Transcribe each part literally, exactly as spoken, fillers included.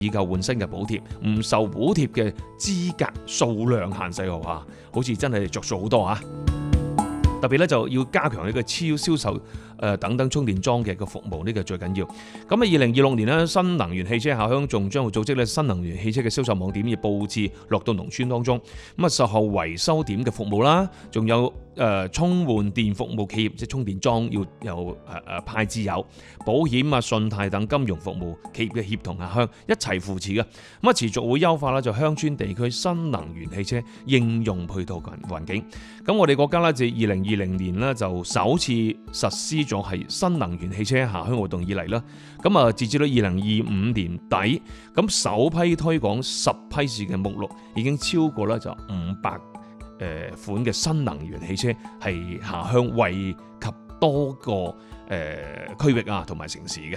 以購換新嘅補貼，唔受補貼嘅資格數量限制嘅話，好似真係着數好多啊！特別咧就要加強呢個超銷售誒、呃、等等充電樁嘅個服務，呢、這個最緊要。咁啊，二零二六年呢，新能源汽車下鄉仲將會組織咧新能源汽車嘅銷售網點，要佈置落到農村當中。咁啊，售後維修點嘅服務啦，仲有誒、呃、充換電服務企業，即係充電樁要有誒誒、呃、派至有保險啊、信貸等金融服務企業嘅協同下鄉一齊扶持嘅。咁啊，持續會優化啦，就鄉村地區新能源汽車應用配套環境。咁我哋國家咧自二零二零年咧就首次實施咗係新能源汽車下鄉活動以嚟啦。咁啊，截至到二零二五年底，咁首批推廣十批次嘅目錄已經超過咧就五百誒款嘅新能源汽車係下鄉惠及多個誒區域啊同埋城市嘅。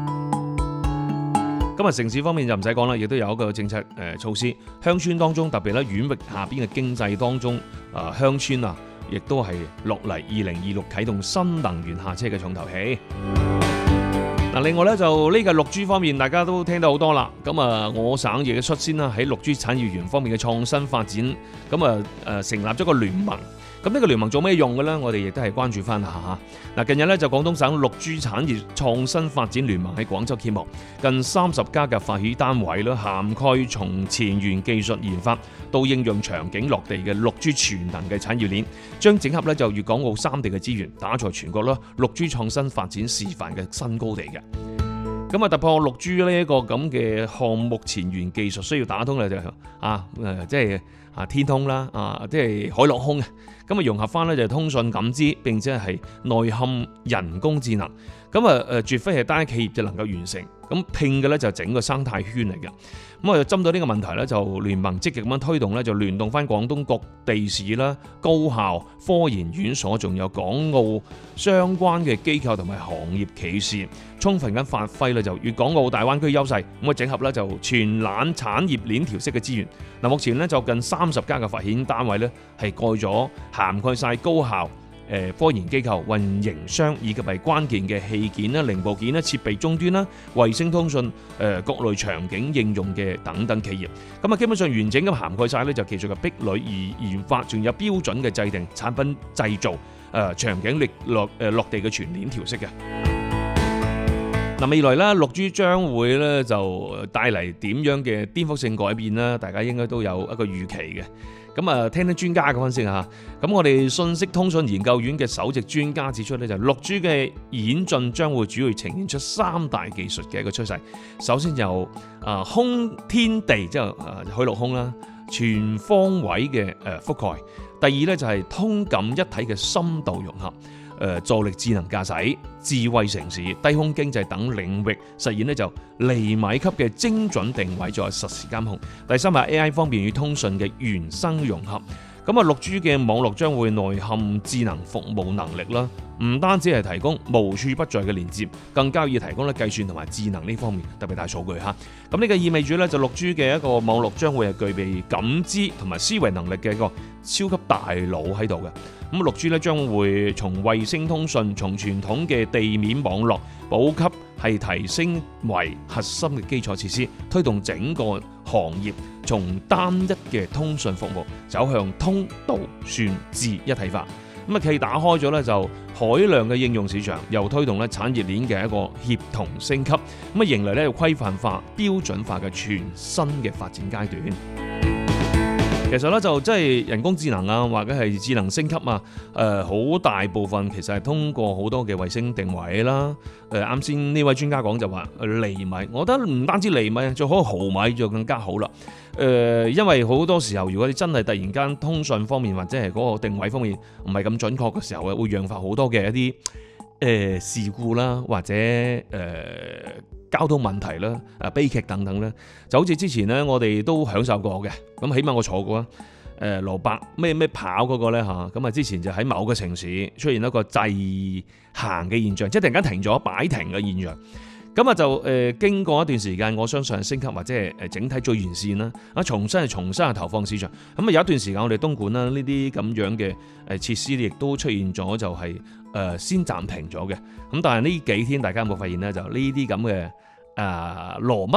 咁啊，城市方面就唔使講啦，亦都有一個政策誒措施。鄉村當中特別咧縣域下邊嘅經濟當中，啊鄉村啊，亦都係落嚟二零二六啟動新能源下車嘅重頭戲。嗱，另外咧就呢個六 G 方面，大家都聽到好多啦。咁啊，我省亦都率先啦喺六 G 產業園方面嘅創新發展，咁啊誒成立咗個聯盟。咁呢個聯盟做咩用嘅呢？我哋亦都係關注翻下嚇。嗱，近日咧就廣東省六 G 產業創新發展聯盟喺廣州揭幕，近三十家嘅發起單位啦，涵蓋從前沿技術研發到應用場景落地嘅六 G 全能嘅產業鏈，將整合咧就粵港澳三地嘅資源，打造全國啦六 G 創新發展示範嘅新高地嘅。咁啊，突破六 G 呢一個咁嘅項目前沿技術需要打通咧就啊誒，即係啊天通啦，啊即係海陸空嘅。咁啊融合翻咧就係通訊感知，並且係內嵌人工智能。咁啊誒，絕非係單企業就能夠完成。咁拼嘅咧就係整個生態圈嚟嘅。咁啊，針對呢個問題咧，就聯盟積極咁樣推動咧，就聯動翻廣東各地市啦、高校、科研院所，仲有港澳相關嘅機構同埋行業企事，充分咁發揮咧就粵港澳大灣區優勢，咁啊整合咧就全攬產業鏈調適嘅資源。嗱，目前咧就近三十家嘅發展單位咧係蓋咗涵蓋晒高校、誒科研機構、運營商以及係關鍵嘅器件啦、零部件啦、設備終端啦、衛星通訊誒各類場景應用嘅等等企業，咁啊基本上完整咁涵蓋晒咧就技術嘅壁壘而研發，仲有標準嘅制定、產品製造、誒場景力落誒落地嘅全鏈調適嘅。嗱，未來咧六 G 將會咧就帶嚟點樣嘅顛覆性改變咧？大家應該都有一個預期嘅。咁啊，聽聽專家嘅分析嚇。咁我哋信息通訊研究院嘅首席專家指出咧，就六 G 嘅演進將會主要呈現出三大技術嘅一個趨勢。首先由啊空天地，即係啊海陸空啦，全方位嘅誒覆蓋。第二咧就係通感一體嘅深度融合。誒助力智能駕駛、智慧城市、低空經濟等領域實現咧就厘米級嘅精準定位，再實時監控。第三係 A I 方面與通訊嘅原生融合。咁啊，六 G 嘅網絡將會內嵌智能服務能力啦，唔單止係提供無處不在嘅連接，更加要提供咧計算同埋智能呢方面，特別大數據嚇。咁呢個意味住咧，就六 G 嘅一個網絡將會係具備感知同埋思維能力嘅一個超級大腦喺度嘅。咁六 G 咧將會從衛星通訊，從傳統嘅地面網絡補給係提升為核心嘅基礎設施，推動整個行業從單一嘅通訊服務走向通道算智一體化。咁啊，既打開咗咧就海量嘅應用市場，又推動咧產業鏈嘅一個協同升級，咁啊迎嚟咧規範化、標準化嘅全新嘅發展階段。其實咧就即係人工智能啊，或者係智能升級啊，誒好大部分其實係通過好多嘅衛星定位啦。誒啱先呢位專家講就話厘米，我覺得唔單止厘米，最好毫米就更加好啦。誒，因為好多時候如果你真係突然間通訊方面或者係嗰個定位方面唔係咁準確嘅時候，會釀發好多嘅一啲誒、呃、事故啦，或者誒、呃、交通問題啦、啊悲劇等等咧，就好似之前咧我哋都享受過嘅，咁起碼我坐過啊。誒羅伯咩咩跑嗰個咧嚇，咁啊之前就喺某個城市出現一個滯行嘅現象，即係突然間停咗擺停嘅現象。咁啊就誒、呃、經過一段時間，我相信升級或者係誒整體最完善啦，啊重新係重新係投放市場。咁啊有一段時間我哋東莞啦呢啲咁樣嘅誒設施亦都出現咗就係、是、誒、呃、先暫停咗嘅。咁但係呢幾天大家有冇發現咧？就呢啲咁嘅誒羅乜乜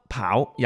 跑。